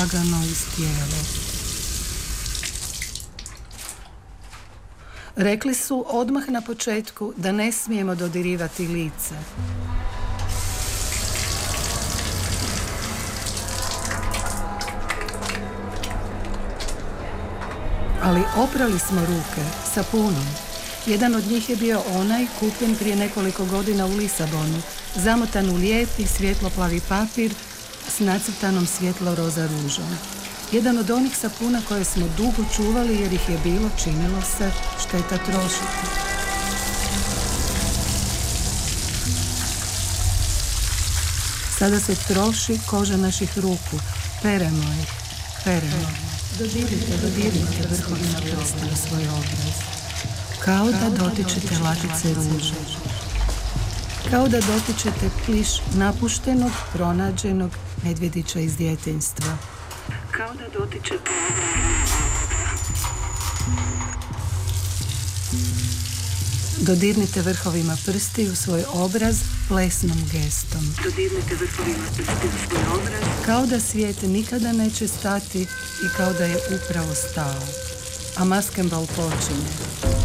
lagano iz tijela. Rekli su odmah na početku da ne smijemo dodirivati lice. Ali oprali smo ruke sapunom. Jedan od njih je bio onaj kupljen prije nekoliko godina u Lisabonu, zamotan u lijepi svjetloplavi papir s nacrtanom svjetlo-roza ružom. Jedan od onih sapuna koje smo dugo čuvali jer ih je bilo, činilo se, šteta trošiti. Sada se troši koža naših ruku. Peremo ih, peremo. Dodirite vrhovima prsta na svoj obraz. Kao da dotičete latice ruže. Kao da dotičete pliš napuštenog, pronađenog medvjedića iz djetinjstva. Kao da dotičete... Dodirnite vrhovima prstiju svoj obraz plesnom gestom. Dodirnite vrhovima prstiju svoj obraz. Kao da svijet nikada neće stati i kao da je upravo stao. A maskembal počinje.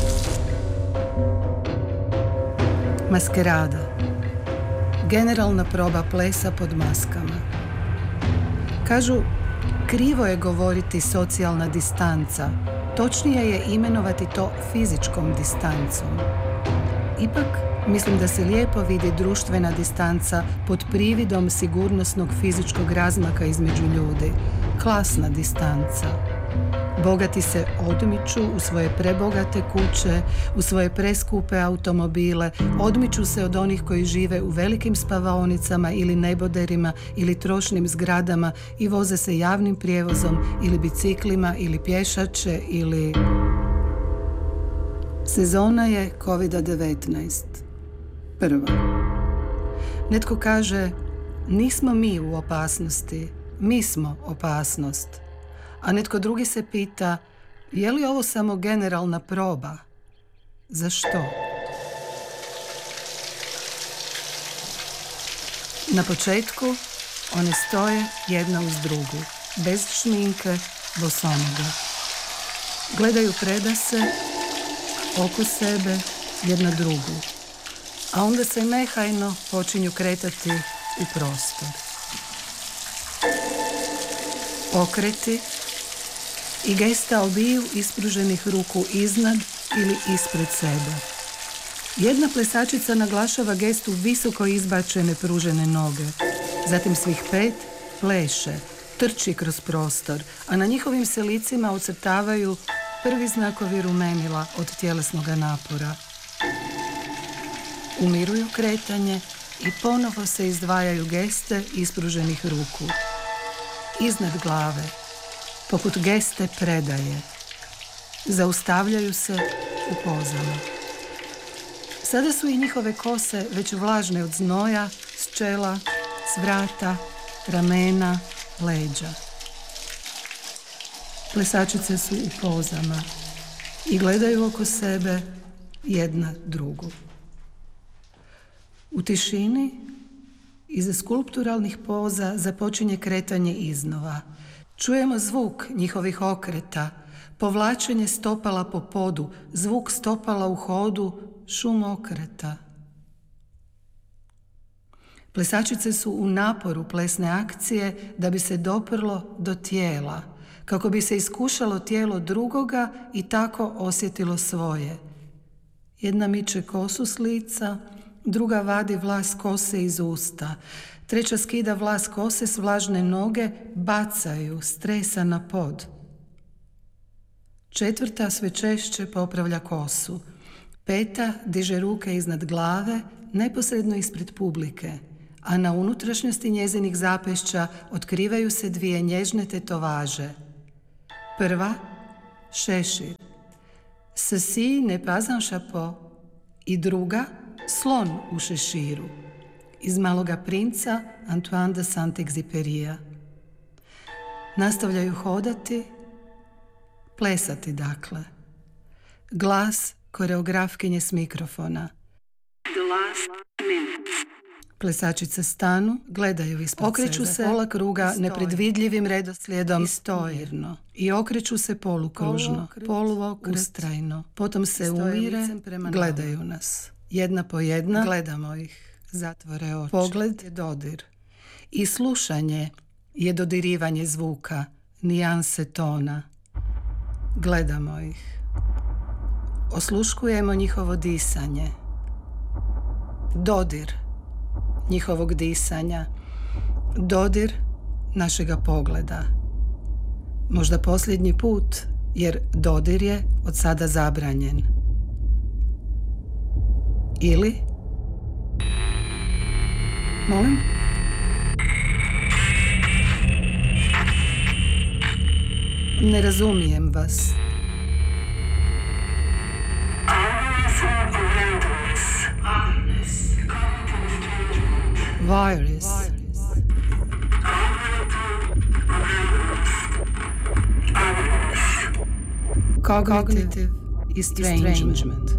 Maskerada. Generalna proba plesa pod maskama. Kažu, krivo je govoriti socijalna distanca. Točnije je imenovati to fizičkom distancom. Ipak, mislim da se lijepo vidi društvena distanca pod prividom sigurnosnog fizičkog razmaka između ljudi. Klasna distanca. Bogati se odmiču u svoje prebogate kuće, u svoje preskupe automobile, odmiču se od onih koji žive u velikim spavaonicama ili neboderima ili trošnim zgradama i voze se javnim prijevozom ili biciklima ili pješače ili... Sezona je COVID-19. Prva. Netko kaže, nismo mi u opasnosti, mi smo opasnost. A netko drugi se pita, je li ovo samo generalna proba? Za što? Na početku one stoje jedna uz drugu, bez šminke, bosonoga. Gledaju predase, oko sebe, jedna drugu. A onda se nehajno počinju kretati u prostor. Okreti i gesta obiju ispruženih ruku iznad ili ispred sebe. Jedna plesačica naglašava gestu visoko izbačene pružene noge. Zatim svih 5 pleše, trči kroz prostor, a na njihovim se licima ocrtavaju prvi znakovi rumenila od tjelesnog napora. Umiruju kretanje i ponovo se izdvajaju geste ispruženih ruku. Iznad glave, poput geste predaje. Zaustavljaju se u pozama. Sada su i njihove kose već vlažne od znoja, s čela, s vrata, ramena, leđa. Plesačice su u pozama i gledaju oko sebe jedna drugu. U tišini, iza skulpturalnih poza započinje kretanje iznova. Čujemo zvuk njihovih okreta, povlačenje stopala po podu, zvuk stopala u hodu, šum okreta. Plesačice su u naporu plesne akcije da bi se doprlo do tijela, kako bi se iskušalo tijelo drugoga i tako osjetilo svoje. Jedna miče kosu s lica, druga vadi vlas kose iz usta, treća skida vlas kose s vlažne noge, bacaju, stresa na pod. Četvrta sve češće popravlja kosu. Peta diže ruke iznad glave, neposredno ispred publike, a na unutrašnjosti njezinih zapešća otkrivaju se 2 nježne tetovaže. Prva, šešir, ceci n'est pas un chapeau, i druga, slon u šeširu, iz Maloga princa Antoine de Saint-Exupéryja. Nastavljaju hodati, plesati dakle. Glas koreografkinje s mikrofona. The last minute. Plesačice stanu, gledaju ispred Okreću sebe. se Pola kruga i nepredvidljivim redoslijedom i stoje. mirno. I okreću se polukružno, poluokret, ustrajno. Potom se stoje umire, licem prema gledaju nas. Jedna po jedna, gledamo ih. Zatvore oči. Pogled je dodir. I slušanje je dodirivanje zvuka, nijanse tona. Gledamo ih. Osluškujemo njihovo disanje. Dodir njihovog disanja. Dodir našega pogleda. Možda posljednji put, jer dodir je od sada zabranjen. Ili? Molim? Ne razumijem vas. Virus. Cognitive estrangement.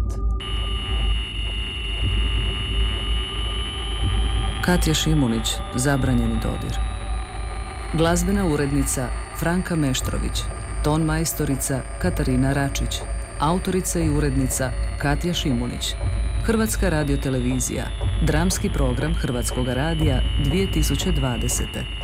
Katja Šimunić, zabranjeni dodir. Glazbena urednica Franka Meštrović, ton majstorica Katarina Račić, autorica i urednica Katja Šimunić. Hrvatska radiotelevizija, dramski program Hrvatskoga radija 2020.